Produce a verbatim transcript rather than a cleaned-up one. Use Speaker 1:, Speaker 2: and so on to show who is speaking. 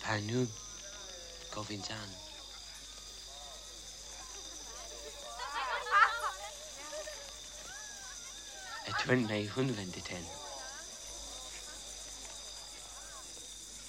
Speaker 1: A nu gofyn dan. Et twyn mei hwn fynd i ten.